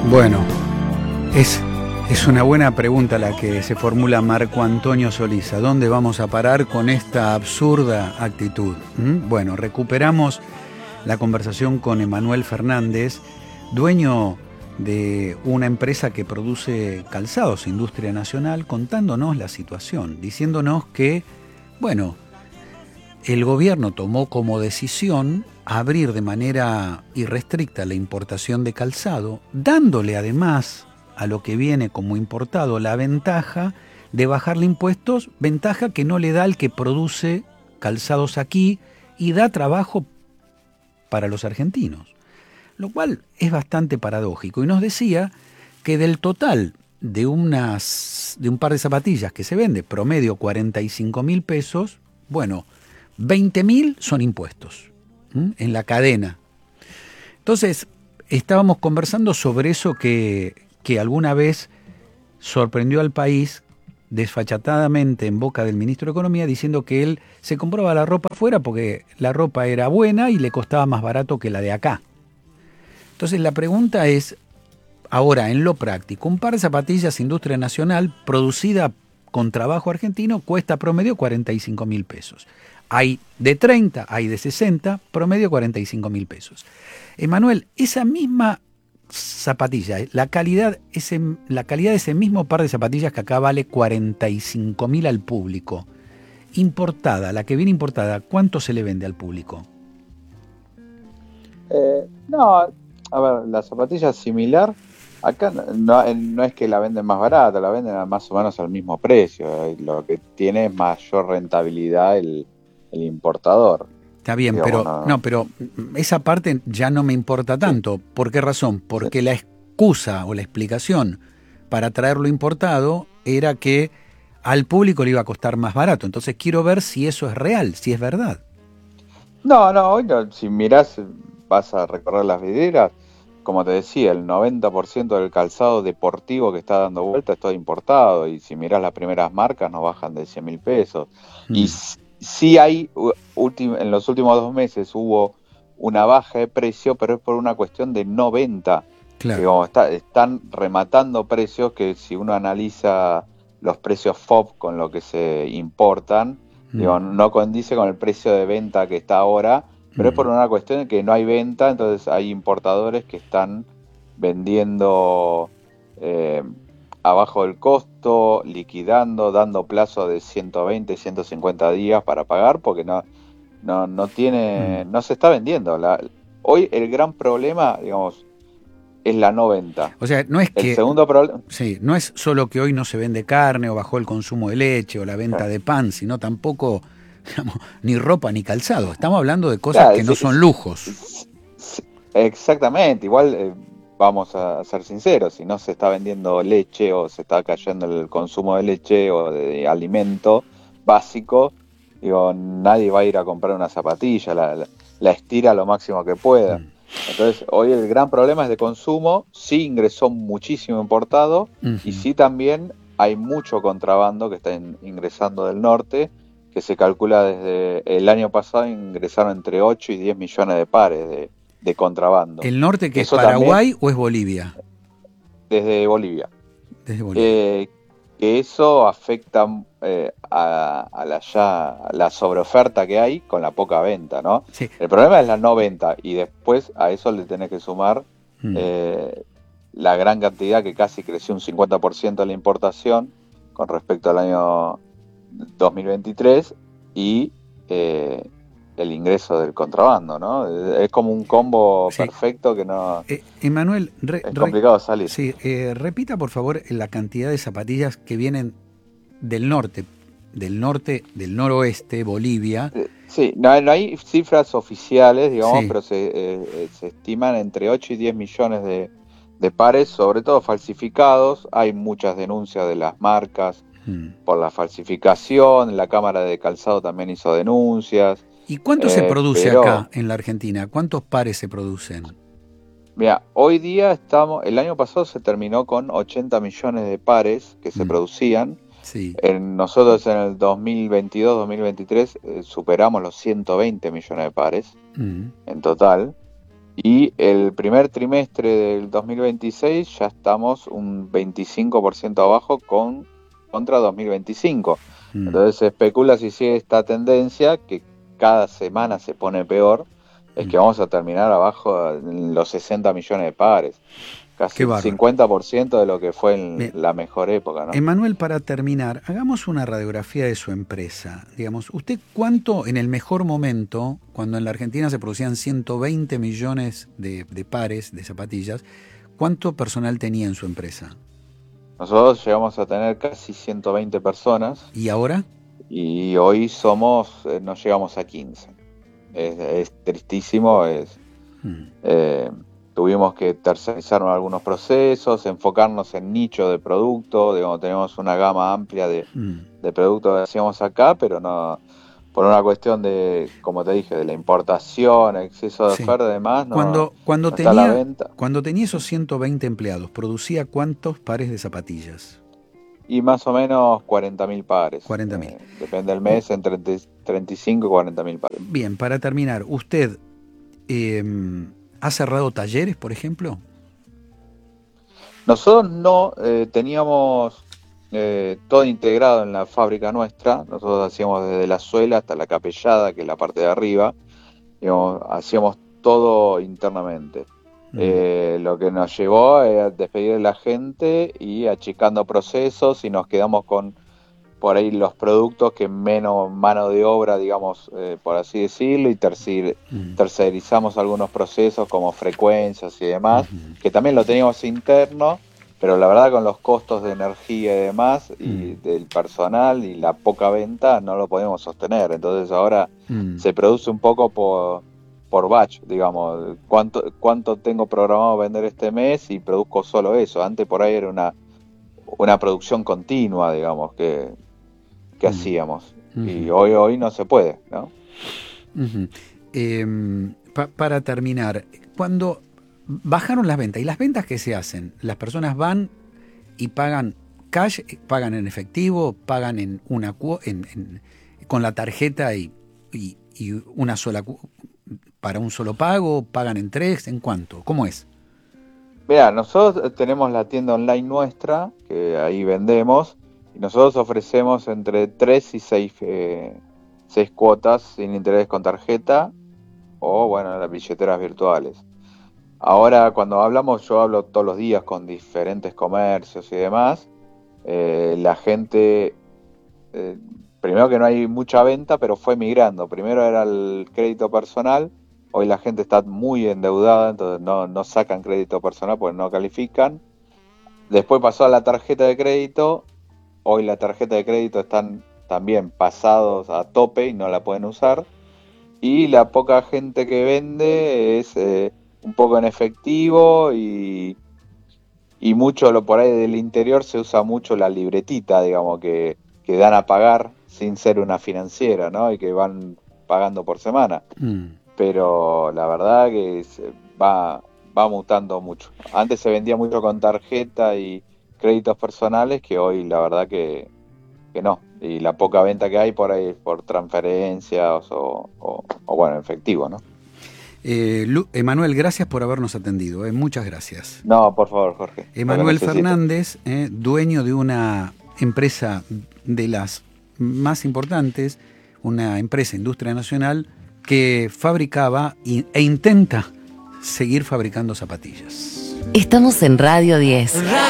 Bueno, es una buena pregunta la que se formula Marco Antonio Solís. ¿A dónde vamos a parar con esta absurda actitud? Bueno, recuperamos la conversación con Emanuel Fernández, dueño de una empresa que produce calzados, Industria Nacional, contándonos la situación, diciéndonos que, bueno, el gobierno tomó como decisión abrir de manera irrestricta la importación de calzado, dándole además a lo que viene como importado la ventaja de bajarle impuestos, ventaja que no le da al que produce calzados aquí y da trabajo para los argentinos, lo cual es bastante paradójico. Y nos decía que del total de un par de zapatillas que se vende, promedio 45.000 pesos, bueno, 20.000 son impuestos en la cadena. Entonces, estábamos conversando sobre eso que alguna vez sorprendió al país desfachatadamente en boca del ministro de Economía, diciendo que él se compraba la ropa afuera porque la ropa era buena y le costaba más barato que la de acá. Entonces la pregunta es, ahora en lo práctico, un par de zapatillas Industria Nacional producida con trabajo argentino cuesta promedio 45.000 pesos. Hay de 30, hay de 60, promedio 45.000 pesos. Emanuel, esa misma zapatilla, la calidad de ese mismo par de zapatillas que acá vale 45.000 al público, importada, la que viene importada, ¿cuánto se le vende al público? No, a ver, la zapatilla es similar. Acá no es que la venden más barata, la venden más o menos al mismo precio. Lo que tiene es mayor rentabilidad el importador. Está bien, digamos, pero esa parte ya no me importa tanto. Sí. ¿Por qué razón? Porque sí. La excusa o la explicación para traerlo importado era que al público le iba a costar más barato. Entonces quiero ver si eso es real, si es verdad. No, hoy no, si mirás, vas a recorrer las vidrieras, como te decía, el 90% del calzado deportivo que está dando vuelta es todo importado, y si mirás las primeras marcas no bajan de 100.000 pesos. Y sí hay, en los últimos 2 meses hubo una baja de precio, pero es por una cuestión de no venta. Claro. Están rematando precios que, si uno analiza los precios FOB con lo que se importan, no condice con el precio de venta que está ahora, pero es por una cuestión de que no hay venta. Entonces hay importadores que están vendiendo abajo del costo, liquidando, dando plazo de 120, 150 días para pagar, porque no se está vendiendo. Hoy el gran problema, digamos, es la no venta. O sea, no es que... El segundo problema... Sí, no es solo que hoy no se vende carne o bajó el consumo de leche o la venta de pan, sino tampoco, digamos, ni ropa ni calzado. Estamos hablando de cosas que no son lujos. Exactamente. Igual, vamos a ser sinceros, si no se está vendiendo leche o se está cayendo el consumo de leche o de alimento básico, nadie va a ir a comprar una zapatilla, la estira lo máximo que pueda. Entonces, hoy el gran problema es de consumo. Sí ingresó muchísimo importado, y sí también hay mucho contrabando que está ingresando del norte, que se calcula desde el año pasado ingresaron entre 8 y 10 millones de pares de contrabando. ¿El norte que es Paraguay también, o es Bolivia? Desde Bolivia. Desde Bolivia. Que eso afecta a la sobreoferta que hay con la poca venta, ¿no? Sí. El problema es la no venta, y después a eso le tenés que sumar la gran cantidad, que casi creció un 50% la importación con respecto al año 2023, y el ingreso del contrabando, ¿no? Es como un combo perfecto que no... Emanuel, es complicado salir. Sí, repita por favor la cantidad de zapatillas que vienen del norte, del noroeste, Bolivia. Sí, no hay cifras oficiales, digamos, pero se estiman entre 8 y 10 millones de pares, sobre todo falsificados. Hay muchas denuncias de las marcas por la falsificación. La Cámara de Calzado también hizo denuncias. ¿Y cuánto se produce acá en la Argentina? ¿Cuántos pares se producen? Mira, hoy día el año pasado se terminó con 80 millones de pares que se producían. Sí. Nosotros en el 2022-2023 superamos los 120 millones de pares en total. Y el primer trimestre del 2026 ya estamos un 25% abajo contra 2025. Entonces se especula, si sigue esta tendencia, que cada semana se pone peor, es que vamos a terminar abajo en los 60 millones de pares. Casi Qué el bárbaro. 50% de lo que fue en Bien. la mejor época, ¿no? Emanuel, para terminar, hagamos una radiografía de su empresa. Digamos, ¿usted cuánto en el mejor momento, cuando en la Argentina se producían 120 millones de pares de zapatillas, cuánto personal tenía en su empresa? Nosotros llegamos a tener casi 120 personas ¿Y ahora? y hoy no llegamos a 15. Es tristísimo, tuvimos que tercerizar algunos procesos, enfocarnos en nicho de producto, digamos, tenemos una gama amplia de productos que hacíamos acá, pero no, por una cuestión de, como te dije, de la importación, exceso de Sí. oferta y demás, no está a la venta. Cuando tenía esos 120 empleados, ¿producía cuántos pares de zapatillas? Y más o menos 40.000 pares. 40.000. Depende del mes, entre 35 y 40.000 pares. Bien, para terminar, ¿usted ha cerrado talleres, por ejemplo? Nosotros no teníamos todo integrado en la fábrica nuestra. Nosotros hacíamos desde la suela hasta la capellada, que es la parte de arriba. Digamos, hacíamos todo internamente. Lo que nos llevó a despedir a la gente y achicando procesos, y nos quedamos con por ahí los productos que menos mano de obra, digamos, por así decirlo, y tercerizamos algunos procesos como frecuencias y demás, que también lo teníamos interno, pero la verdad con los costos de energía y demás, y del personal y la poca venta, no lo podemos sostener. Entonces ahora se produce un poco por batch, digamos, cuánto tengo programado vender este mes y produzco solo eso. Antes por ahí era una producción continua, digamos, que hacíamos. Y hoy no se puede, ¿no? Para terminar, cuando bajaron las ventas, ¿y las ventas qué se hacen? Las personas van y pagan cash, pagan en efectivo, pagan en una con la tarjeta y una sola para un solo pago, pagan en 3, ¿en cuánto? ¿Cómo es? Mira, nosotros tenemos la tienda online nuestra, que ahí vendemos, y nosotros ofrecemos entre 3 y 6 cuotas sin interés con tarjeta o, bueno, las billeteras virtuales. Ahora, cuando yo hablo todos los días con diferentes comercios y demás. La gente, primero que no hay mucha venta, pero fue migrando. Primero era el crédito personal, hoy la gente está muy endeudada, entonces no sacan crédito personal porque no califican. Después pasó a la tarjeta de crédito. Hoy la tarjeta de crédito están también pasados a tope y no la pueden usar. Y la poca gente que vende es un poco en efectivo y mucho por ahí del interior se usa mucho la libretita, digamos, que dan a pagar sin ser una financiera, ¿no? Y que van pagando por semana. Pero la verdad que va mutando mucho. Antes se vendía mucho con tarjeta y créditos personales, que hoy la verdad que no. Y la poca venta que hay por ahí por transferencias o bueno, efectivo, ¿no? Emanuel, gracias por habernos atendido. Muchas gracias. No, por favor, Jorge. Emanuel Fernández, dueño de una empresa de las más importantes, una empresa industria nacional que fabricaba e intenta seguir fabricando zapatillas. Estamos en Radio 10.